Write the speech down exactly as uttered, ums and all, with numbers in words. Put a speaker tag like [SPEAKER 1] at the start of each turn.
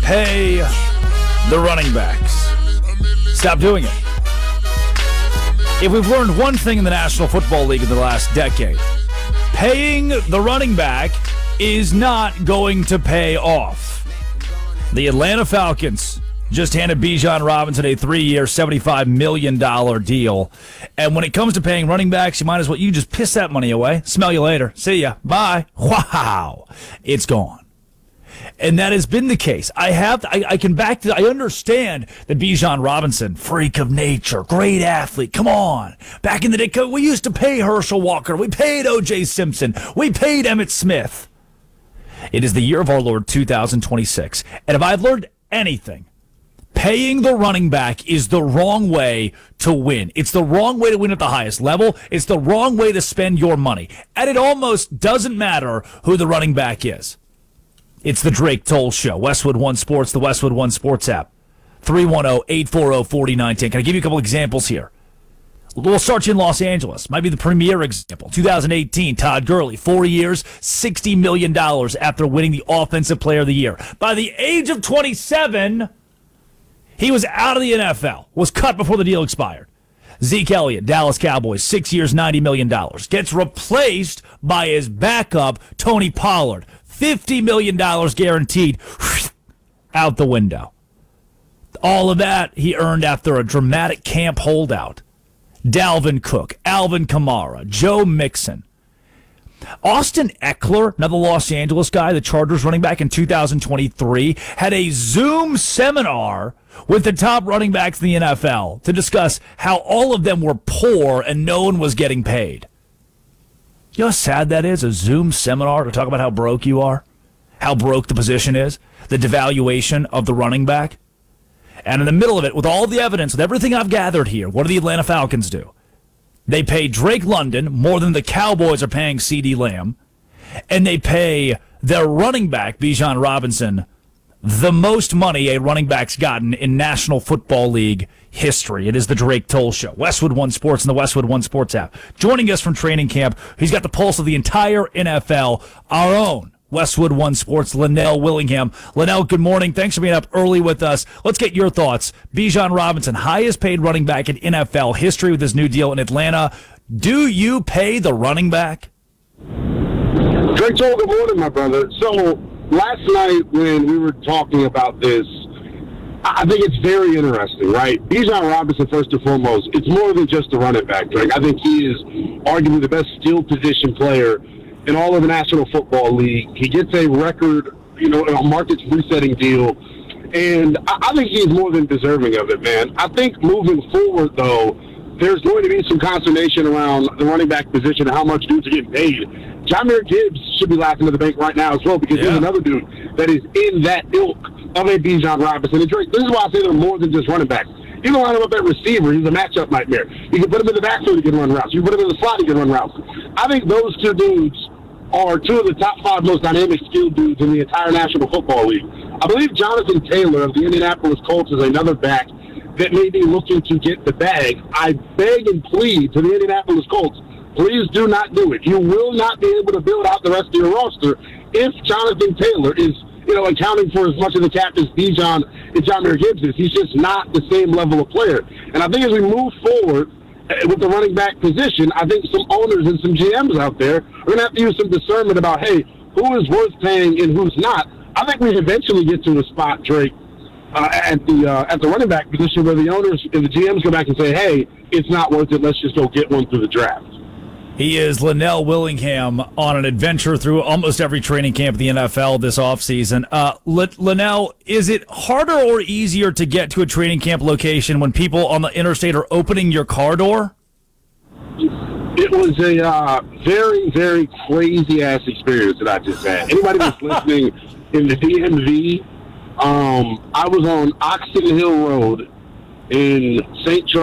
[SPEAKER 1] pay the running backs. Stop doing it. If we've learned one thing in the National Football League in the last decade, paying the running back is not going to pay off. The Atlanta Falcons just handed Bijan Robinson a three-year, seventy-five million dollars deal. And when it comes to paying running backs, you might as well, you just piss that money away. Smell you later. See ya. Bye. Wow. It's gone. And that has been the case. I have, I, I can back to, I understand that Bijan Robinson, freak of nature, great athlete. Come on. Back in the day, we used to pay Herschel Walker. We paid O J Simpson. We paid Emmitt Smith. It is the year of our Lord two thousand twenty-six. And if I've learned anything, paying the running back is the wrong way to win. It's the wrong way to win at the highest level. It's the wrong way to spend your money. And it almost doesn't matter who the running back is. It's the Drake Toll Show. Westwood One Sports, the Westwood One Sports app. three one zero, eight four zero, four nine one zero. Can I give you a couple examples here? We'll start you in Los Angeles. Might be the premier example. two thousand eighteen, Todd Gurley, four years, sixty million dollars after winning the Offensive Player of the Year. By the age of twenty-seven, he was out of the N F L, was cut before the deal expired. Zeke Elliott, Dallas Cowboys, six years, ninety million dollars. Gets replaced by his backup, Tony Pollard. fifty million dollars guaranteed. Out the window. All of that he earned after a dramatic camp holdout. Dalvin Cook, Alvin Kamara, Joe Mixon. Austin Eckler, another Los Angeles guy, the Chargers running back in two thousand twenty-three, had a Zoom seminar with the top running backs in the N F L to discuss how all of them were poor and no one was getting paid. You know how sad that is, a Zoom seminar to talk about how broke you are? How broke the position is? The devaluation of the running back? And in the middle of it, with all the evidence, with everything I've gathered here, what do the Atlanta Falcons do? They pay Drake London more than the Cowboys are paying CeeDee Lamb, and they pay their running back, Bijan Robinson, the most money a running back's gotten in National Football League history. It is the Drake Toll Show. Westwood One Sports and the Westwood One Sports app. Joining us from training camp, he's got the pulse of the entire N F L, our own Westwood One Sports, Linnell Willingham. Linnell, good morning. Thanks for being up early with us. Let's get your thoughts. Bijan Robinson, highest paid running back in N F L history with his new deal in Atlanta. Do you pay the running back?
[SPEAKER 2] Drake Toll, good morning, my brother. So last night when we were talking about this, I think it's very interesting, right? Bijan Robinson, first and foremost, it's more than just a running back, Drake. I think he is arguably the best skill position player in all of the National Football League. He gets a record, you know, a market resetting deal, and I think he's more than deserving of it, man. I think moving forward, though, there's going to be some consternation around the running back position and how much dudes are getting paid. Jahmyr Gibbs should be laughing to the bank right now as well, because yeah. he's another dude that is in that ilk of a Bijan Robinson. And Drake, this is why I say they're more than just running backs. You can line him up at receiver. He's a matchup nightmare. You can put him in the backfield, he can run routes. You can put him in the slot, he can run routes. I think those two dudes are two of the top five most dynamic skilled dudes in the entire National Football League. I believe Jonathan Taylor of the Indianapolis Colts is another back that may be looking to get the bag. I beg and plead to the Indianapolis Colts, please do not do it. You will not be able to build out the rest of your roster if Jonathan Taylor is, you know, accounting for as much of the cap as Bijan and Jahmyr Gibbs is. He's just not the same level of player. And I think as we move forward with the running back position, I think some owners and some G Ms out there are going to have to use some discernment about, hey, who is worth paying and who's not. I think we eventually get to a spot, Drake, uh, at the uh, at the running back position where the owners and the G Ms go back and say, hey, it's not worth it. Let's just go get one through the draft.
[SPEAKER 1] He is Linnell Willingham on an adventure through almost every training camp in the N F L this offseason. Uh, Linnell, is it harder or easier to get to a training camp location when people on the interstate are opening your car door?
[SPEAKER 2] It was a uh, very, very crazy-ass experience that I just had. Anybody that's listening in the D M V, um, I was on Oxon Hill Road in Saint Charles.